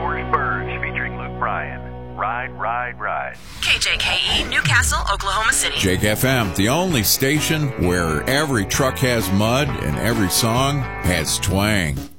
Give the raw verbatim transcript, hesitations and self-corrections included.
George Burge featuring Luke Bryan. Ride, ride, ride. K J K E, Newcastle, Oklahoma City. Jake F M, the only station where every truck has mud and every song has twang.